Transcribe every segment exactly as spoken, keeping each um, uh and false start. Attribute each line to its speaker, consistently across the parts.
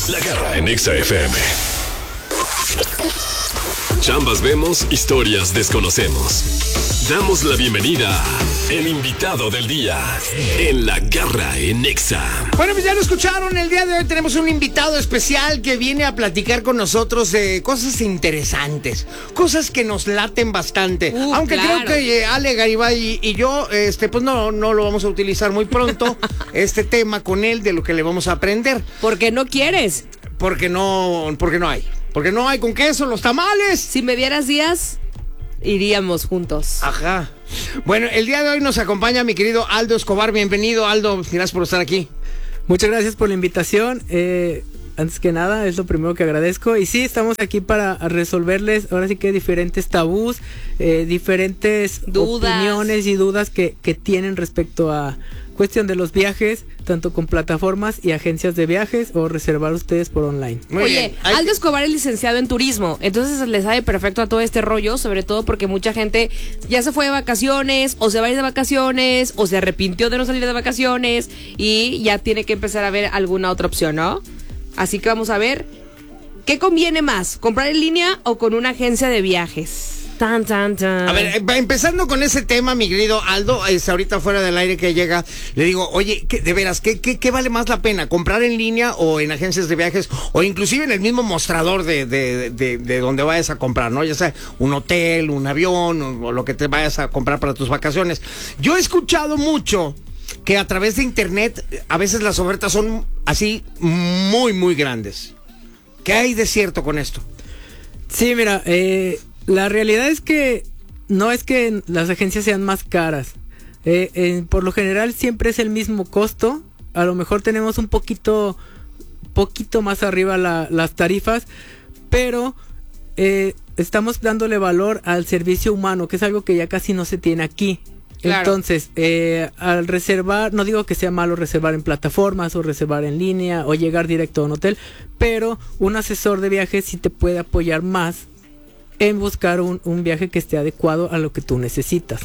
Speaker 1: La Garra en Exa F M. Chambas vemos, historias desconocemos. Damos la bienvenida a el invitado del día en La Garra en Exa.
Speaker 2: Bueno, pues ya lo escucharon, el día de hoy tenemos un invitado especial que viene a platicar con nosotros de cosas interesantes, cosas que nos laten bastante.
Speaker 3: Uh,
Speaker 2: Aunque
Speaker 3: claro.
Speaker 2: creo que eh, Ale Garibay y, y yo, este, pues no, no lo vamos a utilizar muy pronto, este tema con él, de lo que le vamos a aprender.
Speaker 3: Porque no quieres.
Speaker 2: Porque no, porque no hay. Porque no hay con queso, los tamales.
Speaker 3: Si me dieras días, iríamos juntos.
Speaker 2: Ajá. Bueno, el día de hoy nos acompaña mi querido Aldo Escobar. Bienvenido, Aldo. Gracias por estar aquí.
Speaker 4: Muchas gracias por la invitación. Eh, antes que nada, es lo primero que agradezco. Y sí, estamos aquí para resolverles, ahora sí que diferentes tabús, eh, diferentes
Speaker 3: Dudas.
Speaker 4: opiniones y dudas que, que tienen respecto a cuestión de los viajes, tanto con plataformas y agencias de viajes o reservar ustedes por online.
Speaker 2: Muy
Speaker 3: Oye,
Speaker 2: bien. Hay
Speaker 3: Aldo
Speaker 2: que-
Speaker 3: Escobar es licenciado en turismo, entonces le sabe perfecto a todo este rollo, sobre todo porque mucha gente ya se fue de vacaciones, o se va a ir de vacaciones, o se arrepintió de no salir de vacaciones, y ya tiene que empezar a ver alguna otra opción, ¿no? Así que vamos a ver, ¿qué conviene más? ¿Comprar en línea o con una agencia de viajes? Tan, tan, tan.
Speaker 2: A ver, eh, va empezando con ese tema, mi querido Aldo, es ahorita fuera del aire que llega, le digo, oye, ¿qué, de veras, ¿qué, qué, qué vale más la pena? ¿Comprar en línea o en agencias de viajes? O inclusive en el mismo mostrador de, de, de, de donde vayas a comprar, ¿no? Ya sea un hotel, un avión, o, o lo que te vayas a comprar para tus vacaciones. Yo he escuchado mucho que a través de internet a veces las ofertas son así muy, muy grandes. ¿Qué hay de cierto con esto?
Speaker 4: Sí, mira, eh... la realidad es que no es que las agencias sean más caras. Eh, eh, por lo general siempre es el mismo costo. A lo mejor tenemos un poquito, poquito más arriba la, las tarifas, pero eh, estamos dándole valor al servicio humano, que es algo que ya casi no se tiene aquí.
Speaker 3: Claro.
Speaker 4: Entonces, eh, al reservar, no digo que sea malo reservar en plataformas o reservar en línea o llegar directo a un hotel, pero un asesor de viajes sí te puede apoyar más en buscar un, un viaje que esté adecuado a lo que tú necesitas.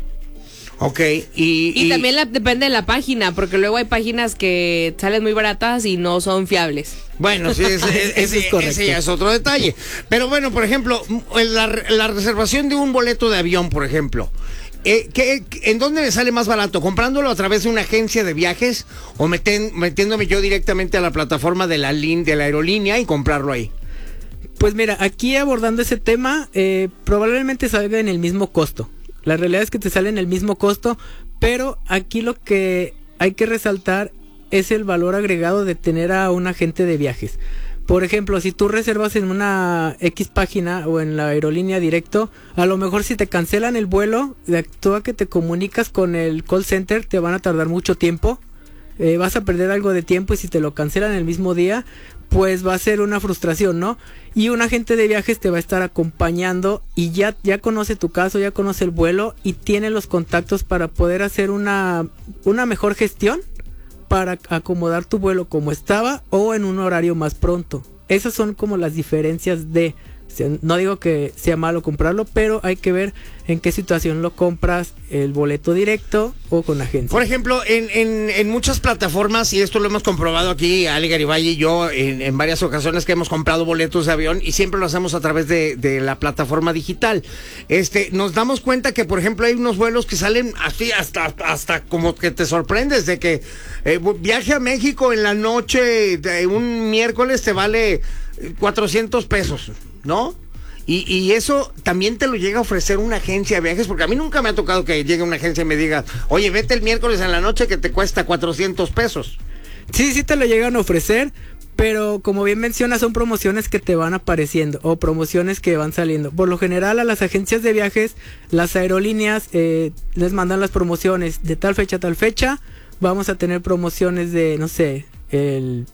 Speaker 2: Ok, y...
Speaker 3: Y, también la- depende de la página, porque luego hay páginas que salen muy baratas y no son fiables.
Speaker 2: Bueno, sí, ese, ese-
Speaker 4: Eso es correcto.
Speaker 2: ese ya es otro detalle. Pero bueno, por ejemplo, la, la reservación de un boleto de avión, por ejemplo, eh, ¿qué, ¿en dónde me sale más barato? ¿Comprándolo a través de una agencia de viajes o meten- metiéndome yo directamente a la plataforma de la, lin- de la aerolínea y comprarlo ahí?
Speaker 4: Pues mira, aquí abordando ese tema, eh, probablemente salga en el mismo costo. La realidad es que te sale en el mismo costo, pero aquí lo que hay que resaltar es el valor agregado de tener a un agente de viajes. Por ejemplo, si tú reservas en una X página o en la aerolínea directo, a lo mejor si te cancelan el vuelo, de tú a que te comunicas con el call center te van a tardar mucho tiempo. Eh, vas a perder algo de tiempo y si te lo cancelan el mismo día, pues va a ser una frustración, ¿no? Y un agente de viajes te va a estar acompañando y ya, ya conoce tu caso, ya conoce el vuelo y tiene los contactos para poder hacer una, una mejor gestión para acomodar tu vuelo como estaba o en un horario más pronto. Esas son como las diferencias de... No digo que sea malo comprarlo, pero hay que ver en qué situación lo compras, el boleto directo o con agencia.
Speaker 2: Por ejemplo, en, en, en muchas plataformas, y esto lo hemos comprobado aquí, Ale Garibay y yo, en, en varias ocasiones que hemos comprado boletos de avión, y siempre lo hacemos a través de, de la plataforma digital. Este, nos damos cuenta que, por ejemplo, hay unos vuelos que salen así, hasta, hasta como que te sorprendes de que eh, viaje a México en la noche de un miércoles te vale cuatrocientos pesos, ¿no? Y, y eso también te lo llega a ofrecer una agencia de viajes, porque a mí nunca me ha tocado que llegue una agencia y me diga, oye, vete el miércoles en la noche que te cuesta cuatrocientos pesos.
Speaker 4: Sí, sí te lo llegan a ofrecer, pero como bien mencionas, son promociones que te van apareciendo o promociones que van saliendo. Por lo general a las agencias de viajes, las aerolíneas eh, les mandan las promociones de tal fecha a tal fecha. Vamos a tener promociones de, no sé, el,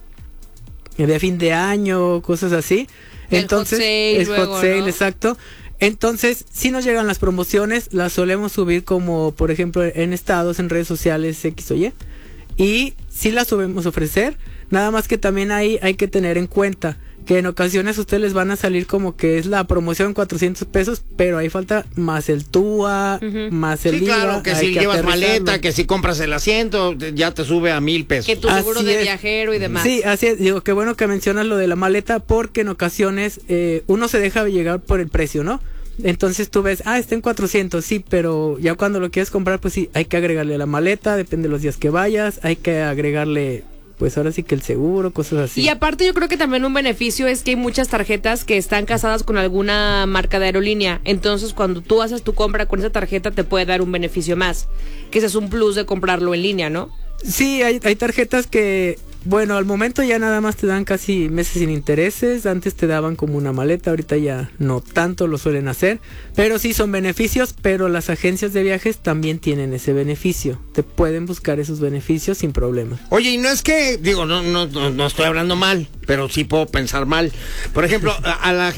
Speaker 4: el de fin de año, cosas así.
Speaker 3: El
Speaker 4: Entonces,
Speaker 3: hot sale
Speaker 4: es
Speaker 3: luego,
Speaker 4: hot sale,
Speaker 3: ¿no?
Speaker 4: exacto. Entonces, si nos llegan las promociones, las solemos subir como, por ejemplo, en estados, en redes sociales, X o Y. Y si las subimos a ofrecer, nada más que también ahí hay que tener en cuenta que en ocasiones a ustedes les van a salir como que es la promoción cuatrocientos pesos, pero ahí falta más el T U A, uh-huh. más el
Speaker 2: sí,
Speaker 4: I V A.
Speaker 2: Claro, que si que llevas maleta, que si compras el asiento, ya te sube a mil pesos.
Speaker 3: Que tu seguro
Speaker 4: así
Speaker 3: de
Speaker 4: es.
Speaker 3: viajero y demás.
Speaker 4: Sí, así es. Digo, qué bueno que mencionas lo de la maleta, porque en ocasiones eh, uno se deja llegar por el precio, ¿no? Entonces tú ves, ah, está en cuatrocientos, sí, pero ya cuando lo quieres comprar, pues sí, hay que agregarle la maleta, depende de los días que vayas, hay que agregarle, pues ahora sí que el seguro, cosas así.
Speaker 3: Y aparte yo creo que también un beneficio es que hay muchas tarjetas que están casadas con alguna marca de aerolínea, entonces cuando tú haces tu compra con esa tarjeta te puede dar un beneficio más, que ese es un plus de comprarlo en línea, ¿no?
Speaker 4: Sí, hay, hay tarjetas que, bueno, al momento ya nada más te dan casi meses sin intereses. Antes te daban como una maleta, ahorita ya no tanto lo suelen hacer. Pero sí son beneficios, pero las agencias de viajes también tienen ese beneficio. Te pueden buscar esos beneficios sin problema.
Speaker 2: Oye, y no es que, digo, no, no, no, no estoy hablando mal, pero sí puedo pensar mal. Por ejemplo, a, a la